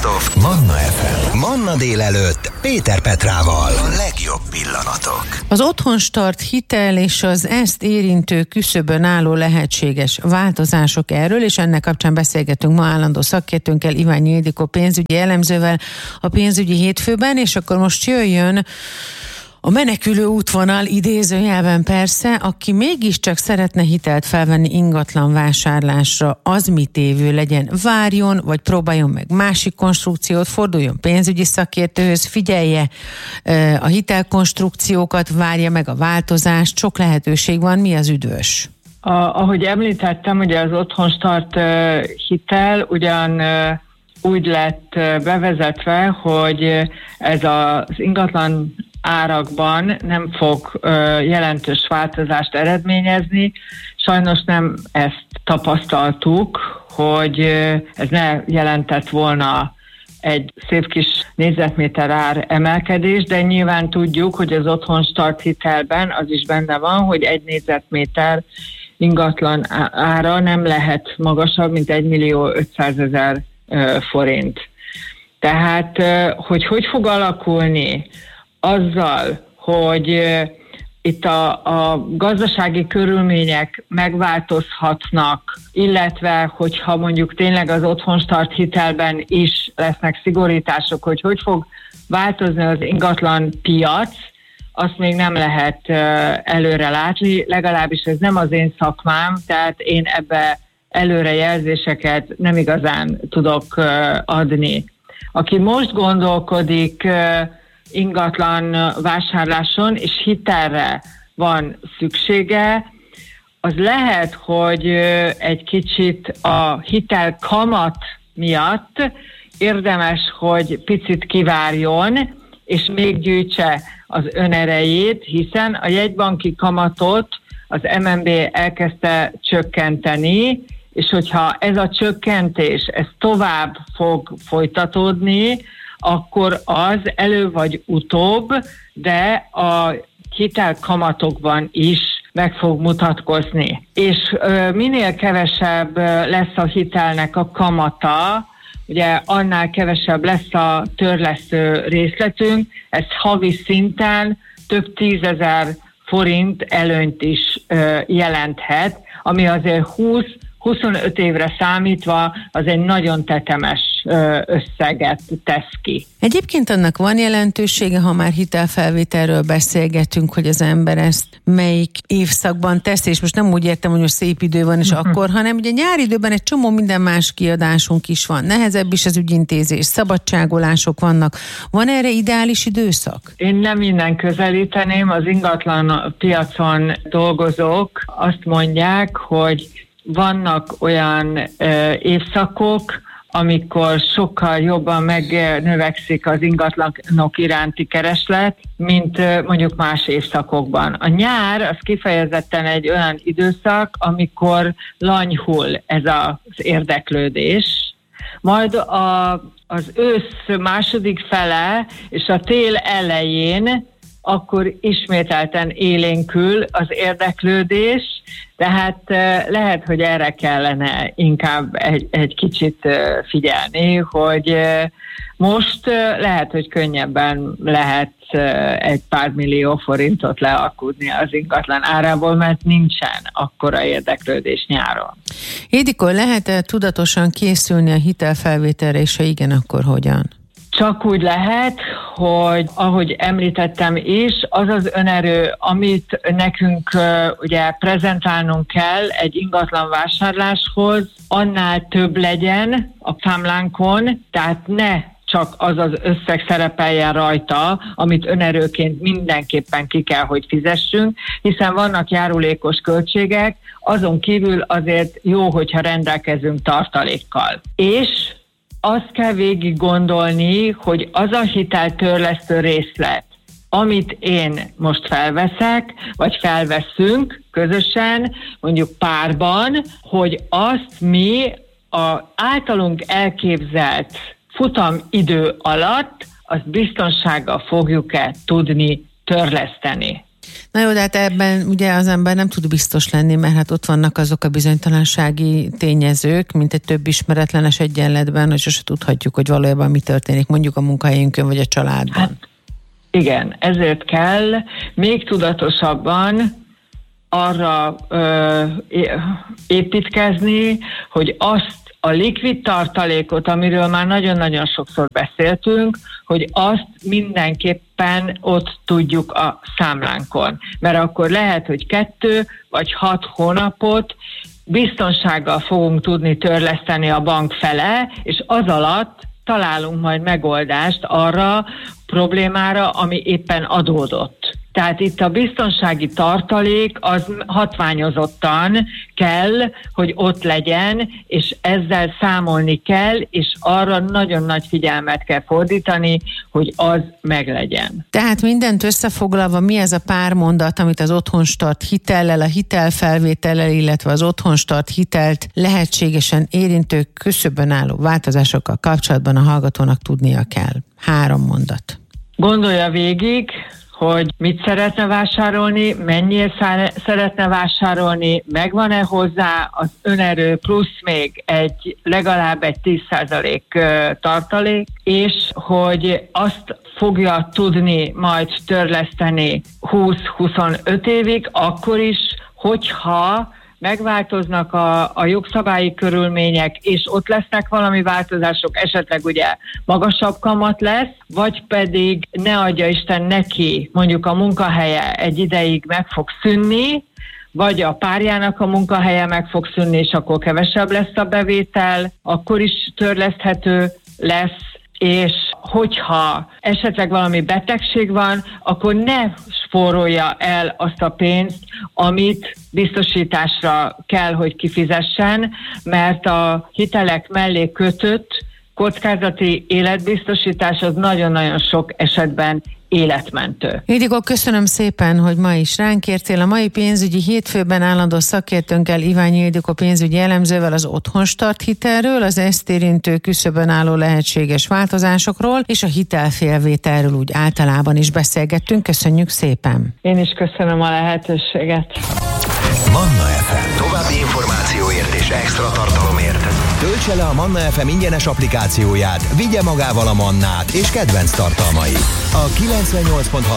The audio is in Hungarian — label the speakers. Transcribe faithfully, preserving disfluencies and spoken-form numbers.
Speaker 1: Best of Manna ef em. Manna délelőtt Péter Petrával. A legjobb pillanatok.
Speaker 2: Az otthonstart hitel és az ezt érintő küszöbön álló lehetséges változások erről, és ennek kapcsán beszélgetünk ma állandó szakértőnkkel, Iványi Ildikó pénzügyi elemzővel a pénzügyi hétfőben, és akkor most jöjjön a menekülő útvonal, idézőjelben persze, aki mégiscsak szeretne hitelt felvenni ingatlan vásárlásra, az mit évő legyen, várjon, vagy próbáljon meg másik konstrukciót, forduljon pénzügyi szakértőhöz, figyelje a hitelkonstrukciókat, várja meg a változást, sok lehetőség van, mi az üdvös?
Speaker 3: A, ahogy említettem, ugye az otthonstart uh, hitel ugyan uh, úgy lett uh, bevezetve, hogy ez az ingatlan árakban nem fog uh, jelentős változást eredményezni. Sajnos nem ezt tapasztaltuk, hogy uh, ez ne jelentett volna egy szép kis négyzetméter ár emelkedés, de nyilván tudjuk, hogy az otthonstart hitelben az is benne van, hogy egy négyzetméter ingatlan ára nem lehet magasabb, mint egymillió-ötszázezer forint. Tehát, hogy hogy fog alakulni azzal, hogy itt a, a gazdasági körülmények megváltozhatnak, illetve hogyha mondjuk tényleg az otthonstart hitelben is lesznek szigorítások, hogy hogy fog változni az ingatlan piac, azt még nem lehet uh, előre látni, legalábbis ez nem az én szakmám, tehát én ebbe előrejelzéseket nem igazán tudok uh, adni. Aki most gondolkodik uh, ingatlan vásárláson és hitelre van szüksége, az lehet, hogy uh, egy kicsit a hitel kamat miatt érdemes, hogy picit kivárjon, és még gyűjtse az önerejét, hiszen a jegybanki kamatot az em en bé elkezdte csökkenteni, és hogyha ez a csökkentés ez tovább fog folytatódni, akkor az elő vagy utóbb, de a hitelkamatokban is meg fog mutatkozni. És ö, minél kevesebb lesz a hitelnek a kamata, ugye annál kevesebb lesz a törlesztő részletünk, ez havi szinten több tízezer forint előnyt is ö, jelenthet, ami azért húsz-huszonöt évre számítva az egy nagyon tetemes ö, összeget tesz ki.
Speaker 2: Egyébként annak van jelentősége, ha már hitelfelvételről beszélgetünk, hogy az ember ezt melyik évszakban teszi, és most nem úgy értem, hogy most szép idő van, és uh-huh. akkor, hanem ugye nyári időben egy csomó minden más kiadásunk is van. Nehezebb is az ügyintézés, szabadságolások vannak. Van erre ideális időszak?
Speaker 3: Én nem innen közelíteném, az ingatlan piacon dolgozók azt mondják, hogy vannak olyan ö, évszakok, amikor sokkal jobban megnövekszik az ingatlanok iránti kereslet, mint mondjuk más évszakokban. A nyár az kifejezetten egy olyan időszak, amikor lanyhul ez az érdeklődés, majd a, az ősz második fele és a tél elején akkor ismételten élénkül az érdeklődés, tehát lehet, hogy erre kellene inkább egy, egy kicsit figyelni, hogy most lehet, hogy könnyebben lehet egy pár millió forintot lealkudni az ingatlan árából, mert nincsen akkora érdeklődés nyáron.
Speaker 2: Ildikó, lehet-e tudatosan készülni a hitelfelvételre, és ha igen, akkor hogyan?
Speaker 3: Csak úgy lehet, hogy ahogy említettem is, az az önerő, amit nekünk ugye prezentálnunk kell egy ingatlan vásárláshoz, annál több legyen a számlánkon, tehát ne csak az az összeg szerepeljen rajta, amit önerőként mindenképpen ki kell, hogy fizessünk, hiszen vannak járulékos költségek, azon kívül azért jó, hogyha rendelkezünk tartalékkal. És azt kell végig gondolni, hogy az a hiteltörlesztő részlet, amit én most felveszek, vagy felveszünk közösen, mondjuk párban, hogy azt mi az általunk elképzelt futamidő alatt, azt biztonsággal fogjuk-e tudni törleszteni.
Speaker 2: Na jó, de hát ebben ugye az ember nem tud biztos lenni, mert hát ott vannak azok a bizonytalansági tényezők, mint egy több ismeretlenes egyenletben, hogy sose tudhatjuk, hogy valójában mi történik mondjuk a munkahelyünkön vagy a családban. Hát,
Speaker 3: igen, ezért kell még tudatosabban arra ö, építkezni, hogy azt a likvid tartalékot, amiről már nagyon-nagyon sokszor beszéltünk, hogy azt mindenképpen ott tudjuk a számlánkon. Mert akkor lehet, hogy kettő vagy hat hónapot biztonsággal fogunk tudni törleszteni a bank fele, és az alatt találunk majd megoldást arra problémára, ami éppen adódott. Tehát itt a biztonsági tartalék az hatványozottan kell, hogy ott legyen, és ezzel számolni kell, és arra nagyon nagy figyelmet kell fordítani, hogy az meglegyen.
Speaker 2: Tehát mindent összefoglalva, mi ez a pár mondat, amit az Otthonstart hitellel, a hitelfelvétellel, illetve az Otthonstart hitelt lehetségesen érintő küszöbön álló változásokkal kapcsolatban a hallgatónak tudnia kell? Három mondat.
Speaker 3: Gondolja végig, hogy mit szeretne vásárolni, mennyire szeretne vásárolni, megvan-e hozzá az önerő plusz még egy legalább egy tíz százalék tartalék, és hogy azt fogja tudni majd törleszteni húsz-huszonöt évig, akkor is, hogyha megváltoznak a, a jogszabályi körülmények, és ott lesznek valami változások, esetleg ugye magasabb kamat lesz, vagy pedig ne adja Isten neki, mondjuk a munkahelye egy ideig meg fog szűnni, vagy a párjának a munkahelye meg fog szűnni, és akkor kevesebb lesz a bevétel, akkor is törleszthető lesz, és hogyha esetleg valami betegség van, akkor ne spórolja el azt a pénzt, amit biztosításra kell, hogy kifizessen, mert a hitelek mellé kötött kockázati életbiztosítás az nagyon-nagyon sok esetben életmentő.
Speaker 2: Ildikó, köszönöm szépen, hogy ma is ránk értél. A mai pénzügyi hétfőben állandó szakértőnkkel, Iványi Ildikó pénzügyi elemzővel az Otthonstart hitelről, az ezt érintő küszöbön álló lehetséges változásokról, és a hitelfélvételről úgy általában is beszélgettünk. Köszönjük szépen!
Speaker 3: Én is köszönöm a lehetőséget.
Speaker 1: Manna ef em. További információért és extra tartalomért töltse le a Manna ef em ingyenes applikációját, vigye magával a Mannát és kedvenc tartalmait. A kilencvennyolc pont hat